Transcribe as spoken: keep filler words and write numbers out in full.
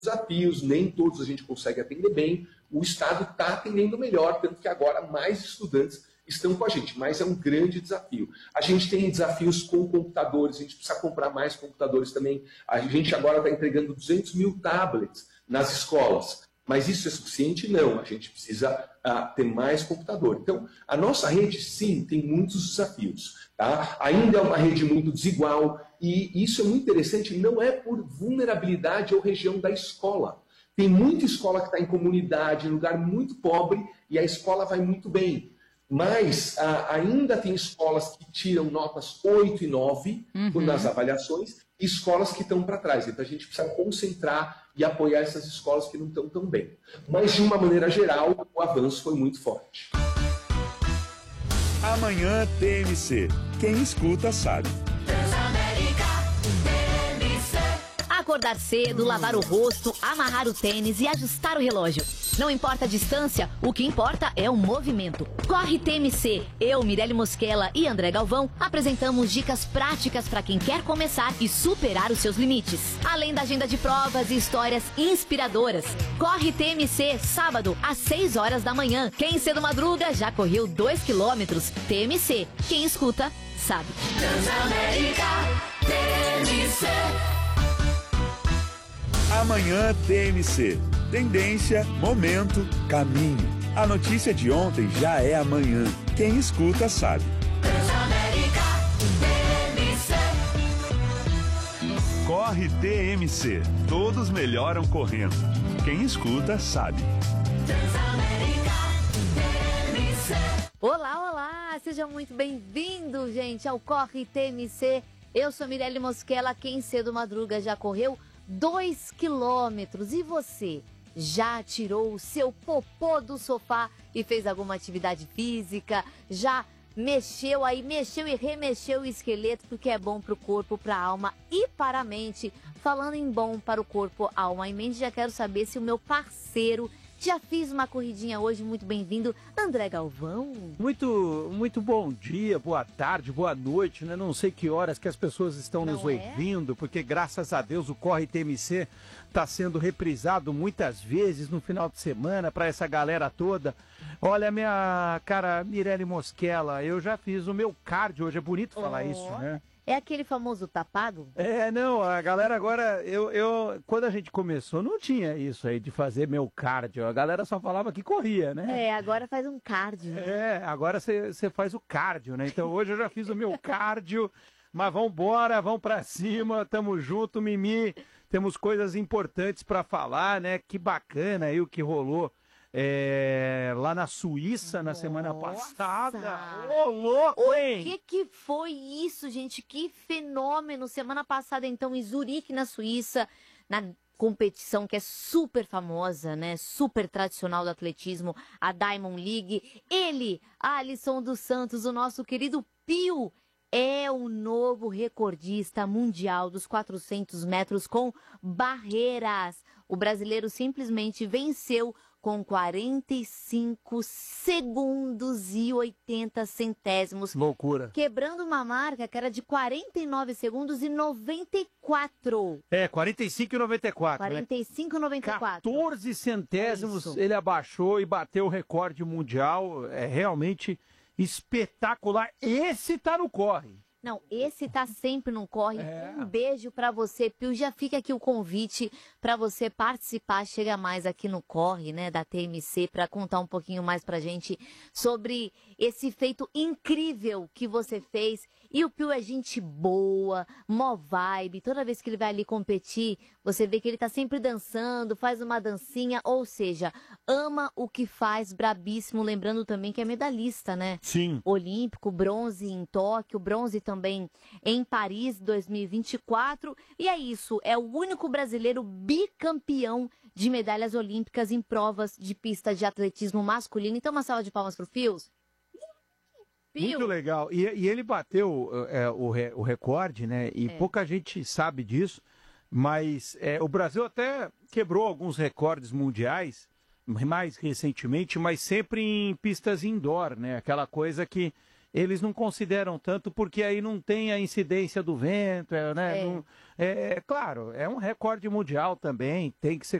desafios, nem todos a gente consegue atender bem, o Estado está atendendo melhor, tanto que agora mais estudantes estão com a gente, mas é um grande desafio. A gente tem desafios com computadores, a gente precisa comprar mais computadores também, a gente agora está entregando duzentos mil tablets nas escolas, mas isso é suficiente? Não, a gente precisa uh, ter mais computador. Então, a nossa rede, sim, tem muitos desafios. Tá? Ainda é uma rede muito desigual, e isso é muito interessante, não é por vulnerabilidade ou região da escola. Tem muita escola que está em comunidade, em lugar muito pobre, e a escola vai muito bem. Mas ah, ainda tem escolas que tiram notas oito e nove uhum. nas avaliações, e escolas que estão para trás. Então a gente precisa concentrar e apoiar essas escolas que não estão tão bem. Mas, de uma maneira geral, o avanço foi muito forte. Amanhã T M C. Quem escuta sabe. Acordar cedo, lavar o rosto, amarrar o tênis e ajustar o relógio. Não importa a distância, o que importa é o movimento. Corre T M C. Eu, Mirelle Mosquela e André Galvão apresentamos dicas práticas para quem quer começar e superar os seus limites. Além da agenda de provas e histórias inspiradoras. Corre T M C, sábado, às seis horas da manhã. Quem cedo madruga já correu dois quilômetros. T M C. Quem escuta, sabe. Transamérica, T M C. Amanhã T M C. Tendência, momento, caminho. A notícia de ontem já é amanhã. Quem escuta sabe. Transamérica, T M C. Corre T M C. Todos melhoram correndo. Quem escuta sabe. Transamérica, T M C. Olá, olá! Sejam muito bem-vindos, gente, ao Corre T M C. Eu sou Mirelle Mosquela. Quem cedo madruga já correu dois quilômetros. E você? Já tirou o seu popô do sofá e fez alguma atividade física? Já mexeu aí, mexeu e remexeu o esqueleto, porque é bom para o corpo, para a alma e para a mente. Falando em bom para o corpo, alma e mente, já quero saber se o meu parceiro já fiz uma corridinha hoje. Muito bem-vindo, André Galvão. Muito, muito bom dia, boa tarde, boa noite, né? Não sei que horas que as pessoas estão Não nos é? ouvindo, porque graças a Deus o Corre T M C está sendo reprisado muitas vezes no final de semana para essa galera toda. Olha, minha cara Mirelle Mosquela, eu já fiz o meu cardio hoje, é bonito oh. falar isso, né? É aquele famoso tapado? É, não, a galera agora, eu, eu, quando a gente começou, não tinha isso aí de fazer meu cardio, a galera só falava que corria, né? É, agora faz um cardio. É, agora você faz o cardio, né? Então hoje eu já fiz o meu cardio, mas vamos embora, vamos pra cima, tamo junto, Mimi, temos coisas importantes pra falar, né? Que bacana aí o que rolou. É, lá na Suíça, Nossa. na semana passada. Ô, louco, hein? O que que foi isso, gente? Que fenômeno! Semana passada, então, em Zurique, na Suíça, na competição que é super famosa, né? Super tradicional do atletismo, a Diamond League. Ele, Alisson dos Santos, o nosso querido Pio, é o novo recordista mundial dos quatrocentos metros com barreiras. O brasileiro simplesmente venceu com quarenta e cinco segundos e oitenta centésimos. Loucura. Quebrando uma marca que era de quarenta e nove segundos e noventa e quatro. É, quarenta e cinco e noventa e quatro. quarenta e cinco e noventa e quatro. quatorze centésimos ele abaixou e bateu o recorde mundial. É realmente espetacular. Esse tá no corre. Não, esse tá sempre no corre. É. Um beijo pra você, Pio. Já fica aqui o convite pra você participar. Chega mais aqui no Corre, né, da T M C, pra contar um pouquinho mais pra gente sobre esse feito incrível que você fez. E o Pio é gente boa, mó vibe. Toda vez que ele vai ali competir, você vê que ele tá sempre dançando, faz uma dancinha, ou seja, ama o que faz, brabíssimo. Lembrando também que é medalhista, né? Sim. Olímpico, bronze em Tóquio, bronze também em Paris dois mil e vinte e quatro. E é isso, é o único brasileiro bicampeão de medalhas olímpicas em provas de pista de atletismo masculino. Então, uma salva de palmas pro Fios. Muito legal. E, e ele bateu é, o, re, o recorde, né? E é. pouca gente sabe disso, mas é, o Brasil até quebrou alguns recordes mundiais, mais recentemente, mas sempre em pistas indoor, né? Aquela coisa que eles não consideram tanto, porque aí não tem a incidência do vento, é, né? É. Não- é, é claro, é um recorde mundial também, tem que ser